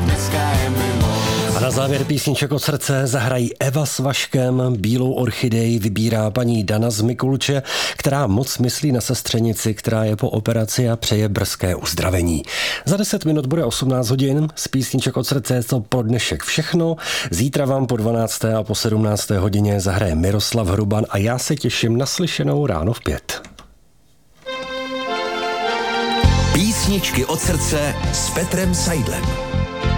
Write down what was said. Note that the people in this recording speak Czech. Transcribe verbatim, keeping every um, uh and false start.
dneska je mimo. A na závěr písniček od srdce zahrají Eva s Vaškem, Bílou orchidej vybírá paní Dana z Mikuluče, která moc myslí na sestřenici, která je po operaci a přeje brzké uzdravení. Za deset minut bude osmnáct hodin, z písniček od srdce je to pro dnešek všechno. Zítra vám po dvanácté a po sedmnácté hodině zahraje Miroslav Hruban a já se těším na slyšenou ráno v pět. Písničky od srdce s Petrem Seidlem.